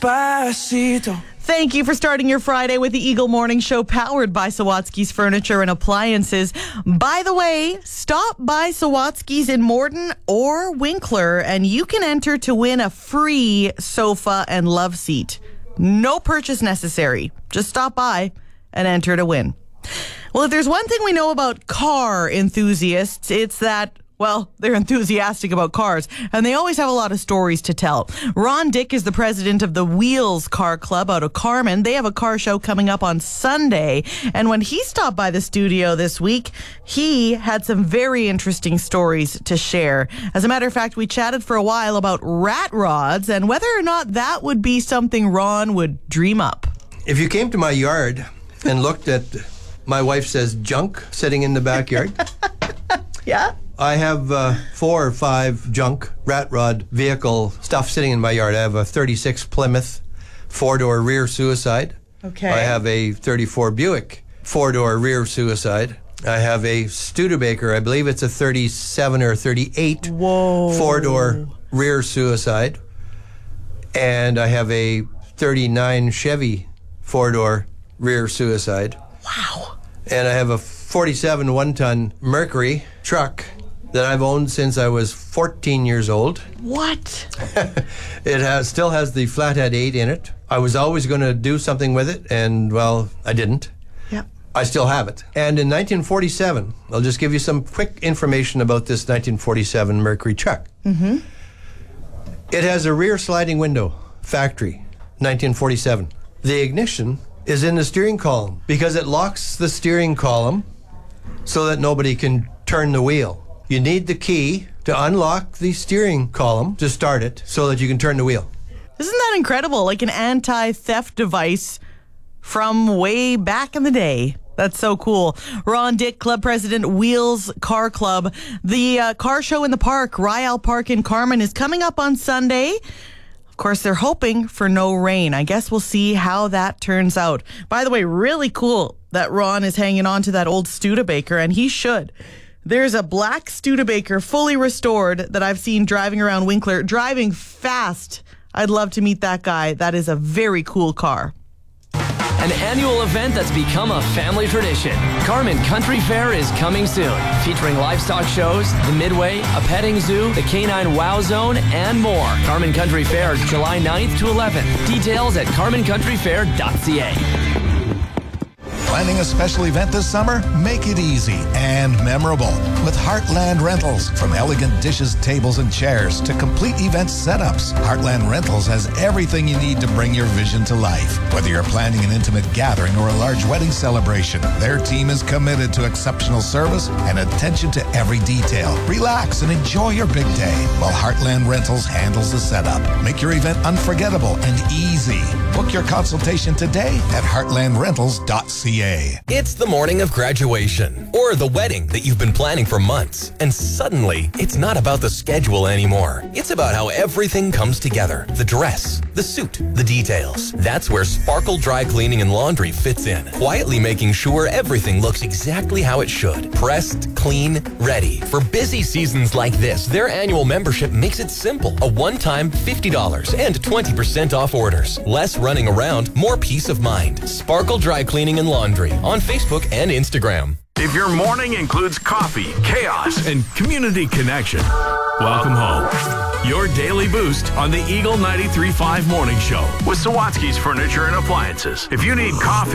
Despacito. Thank you for starting your Friday with the Eagle Morning Show, powered by Sawatsky's Furniture and Appliances. By the way, stop by Sawatsky's in Morden or Winkler, and you can enter to win a free sofa and love seat. No purchase necessary. Just stop by and enter to win. Well, if there's one thing we know about car enthusiasts, it's that, well, they're enthusiastic about cars, and they always have a lot of stories to tell. Ron Dick is the president of the Wheels Car Club out of Carman. They have a car show coming up on Sunday, and when he stopped by the studio this week, he had some very interesting stories to share. As a matter of fact, we chatted for a while about rat rods and whether or not that would be something Ron would dream up. If you came to my yard and looked at, my wife says, junk sitting in the backyard. Yeah? I have 4 or 5 junk rat rod vehicle stuff sitting in my yard. I have a 36 Plymouth 4-door rear suicide. Okay. I have a 34 Buick 4-door rear suicide. I have a Studebaker, I believe it's a 37 or 38 4-door rear suicide. And I have a 39 Chevy 4-door rear suicide. Wow. And I have a 47 1-ton Mercury truck that I've owned since I was 14 years old. What? It still has the Flathead 8 in it. I was always going to do something with it, and, well, I didn't. Yep. I still have it. And in 1947, I'll just give you some quick information about this 1947 Mercury truck. Mm-hmm. It has a rear sliding window, factory, 1947. The ignition is in the steering column because it locks the steering column so that nobody can turn the wheel. You need the key to unlock the steering column to start it so that you can turn the wheel. Isn't that incredible? Like an anti-theft device from way back in the day. That's so cool. Ron Dick, club president, Wheels Car Club. The car show in the park, Ryall Park in Carman, is coming up on Sunday. Of course, they're hoping for no rain. I guess we'll see how that turns out. By the way, really cool that Ron is hanging on to that old Studebaker, and he should. There's a black Studebaker, fully restored, that I've seen driving around Winkler, driving fast. I'd love to meet that guy. That is a very cool car. An annual event that's become a family tradition. Carman Country Fair is coming soon, featuring livestock shows, the Midway, a petting zoo, the Canine Wow Zone, and more. Carman Country Fair, July 9th to 11th. Details at carmancountryfair.ca. Planning a special event this summer? Make it easy and memorable with Heartland Rentals. From elegant dishes, tables, and chairs to complete event setups, Heartland Rentals has everything you need to bring your vision to life. Whether you're planning an intimate gathering or a large wedding celebration, their team is committed to exceptional service and attention to every detail. Relax and enjoy your big day while Heartland Rentals handles the setup. Make your event unforgettable and easy. Book your consultation today at heartlandrentals.ca. It's the morning of graduation or the wedding that you've been planning for months, and suddenly it's not about the schedule anymore. It's about how everything comes together. The dress, the suit, the details. That's where Sparkle Dry Cleaning and Laundry fits in, quietly making sure everything looks exactly how it should. Pressed, clean, ready. For busy seasons like this, their annual membership makes it simple. A one-time $50 and 20% off orders. Less running around, more peace of mind. Sparkle Dry Cleaning and Laundry on Facebook and Instagram. If your morning includes coffee, chaos, and community connection, welcome home. Your daily boost on the Eagle 93.5 Morning Show with Sawatsky's Furniture and Appliances. If you need coffee,